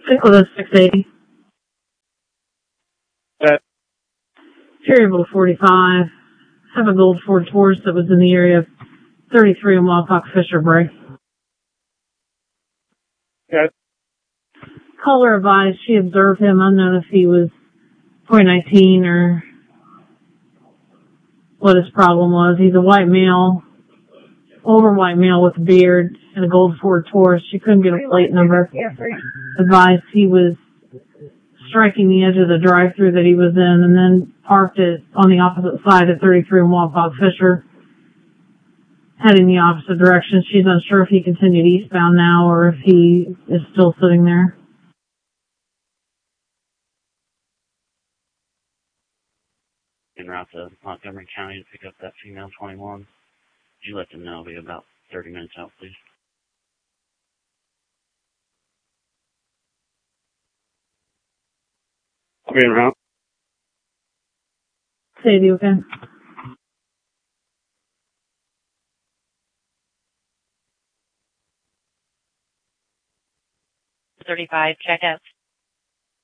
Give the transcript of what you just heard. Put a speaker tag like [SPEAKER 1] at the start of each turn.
[SPEAKER 1] Stick with a 680. Variable 45. Have a gold Ford Taurus that was in the area of 33 in Walpock Fisher Bray. Caller advised she observed him unknown if he was 2019 or what his problem was. He's a white male, older white male with a beard and a gold Ford Taurus. She couldn't get a plate number. Advised he was striking the edge of the drive-thru that he was in and then parked it on the opposite side at 33 in Walpock Fisher, heading the opposite direction. She's unsure if he continued eastbound now or if he is still sitting there.
[SPEAKER 2] En route to Montgomery County to pick up that female 21. Could you let them know I'll be about 30 minutes out, please?
[SPEAKER 3] I'll be en route.
[SPEAKER 1] Sadie, okay?
[SPEAKER 4] $35, check out.